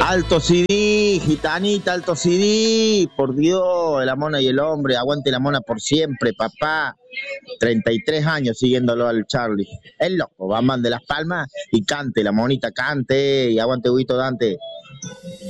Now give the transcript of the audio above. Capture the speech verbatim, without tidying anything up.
Alto C D, gitanita, alto C D, por Dios, la mona y el hombre, aguante la mona por siempre, papá. treinta y tres años siguiéndolo al Charlie. Es loco, Bam Bam de Las Palmas y cante, la monita cante y aguante Huguito Dante.